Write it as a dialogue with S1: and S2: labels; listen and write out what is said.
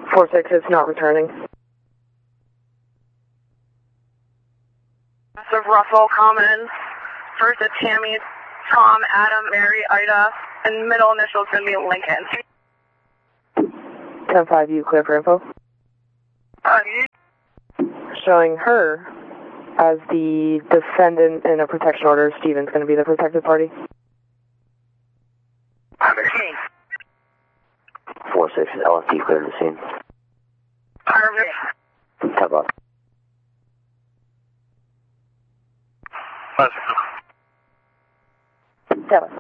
S1: 4-6, it's not returning.
S2: Of Russell, common. First is Tammy, Tom, Adam, Mary, Ida, and middle initial is going to be Lincoln.
S1: 10-5, you clear for info. Showing her as the defendant in a protection order. Steven's going to be the protected party.
S3: 4-6, LSD cleared the scene.
S2: Perfect.
S3: Tap off.
S1: Tell us.